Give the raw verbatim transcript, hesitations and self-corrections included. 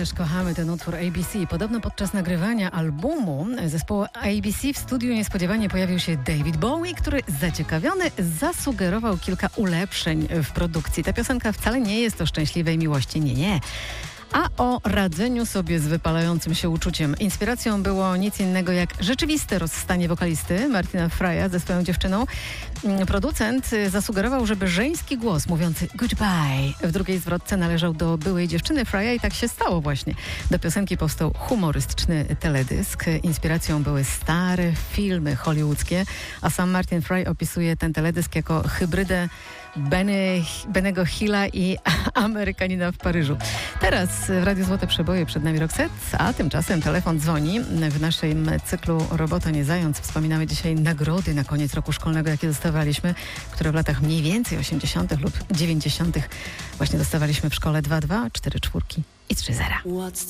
też kochamy ten utwór A B C. Podobno podczas nagrywania albumu zespołu A B C w studiu niespodziewanie pojawił się David Bowie, który zaciekawiony zasugerował kilka ulepszeń w produkcji. Ta piosenka wcale nie jest o szczęśliwej miłości, nie, nie. A o radzeniu sobie z wypalającym się uczuciem. Inspiracją było nic innego jak rzeczywiste rozstanie wokalisty Martina Frya ze swoją dziewczyną. Producent zasugerował, żeby żeński głos mówiący goodbye w drugiej zwrotce należał do byłej dziewczyny Frya i tak się stało właśnie. Do piosenki powstał humorystyczny teledysk. Inspiracją były stare filmy hollywoodzkie, a sam Martin Fry opisuje ten teledysk jako hybrydę Benny, Bennego Hilla i Amerykanina w Paryżu. Teraz w Radiu Złote Przeboje przed nami Roxette, a tymczasem telefon dzwoni. W naszym cyklu Robota nie zając wspominamy dzisiaj nagrody na koniec roku szkolnego, jakie dostawaliśmy, które w latach mniej więcej osiemdziesiątych lub dziewięćdziesiątych właśnie dostawaliśmy w szkole. Dwa dwa, cztery czwórki i trzy zera.